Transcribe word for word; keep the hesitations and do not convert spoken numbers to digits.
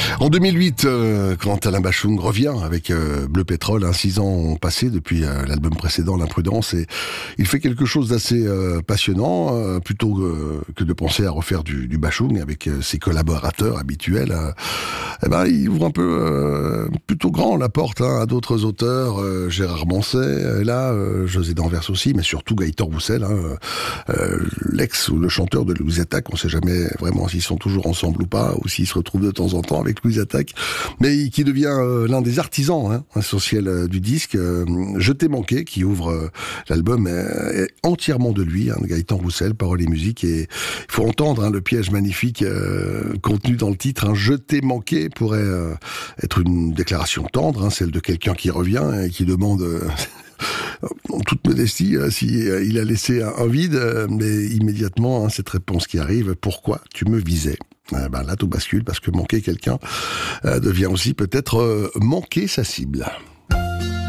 En deux mille huit, euh, quand Alain Bachung revient avec euh, Bleu Pétrole, hein, six ans ont passé depuis euh, l'album précédent, L'Imprudence, et il fait quelque chose d'assez euh, passionnant, euh, plutôt euh, que de penser à refaire du, du Bachung avec euh, ses collaborateurs habituels. Euh, eh ben, il ouvre un peu euh, plutôt grand la porte hein, à d'autres auteurs, euh, Gérard Manset, là, euh, José Danvers aussi, mais surtout Gaëtan Roussel, hein, euh, l'ex ou le chanteur de Louise Attaque. On ne sait jamais vraiment s'ils sont toujours ensemble ou pas, ou s'ils se retrouvent de temps en temps avec Louise Attaque, mais qui devient euh, l'un des artisans hein, essentiels euh, du disque. Euh, Je t'ai manqué, qui ouvre euh, l'album, euh, est entièrement de lui, hein, de Gaëtan Roussel, paroles et musique, et il faut entendre hein, le piège magnifique euh, contenu dans le titre. Hein, Je t'ai manqué pourrait euh, être une déclaration tendre, hein, celle de quelqu'un qui revient et qui demande... Euh, en toute modestie, euh, si euh, il a laissé un, un vide, euh, mais immédiatement, hein, cette réponse qui arrive, pourquoi tu me visais? Euh, ben là, tout bascule, parce que manquer quelqu'un euh, devient aussi peut-être euh, manquer sa cible.